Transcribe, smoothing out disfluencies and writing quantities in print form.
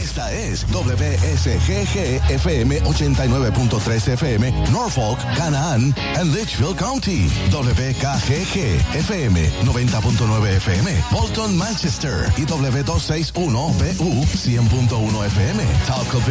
Esta es WSGG FM 89.3 FM, Norfolk, Canaan, and Litchfield County. WKGG FM 90.9 FM, Bolton, Manchester. Y W261BU 100.1 FM, Talcott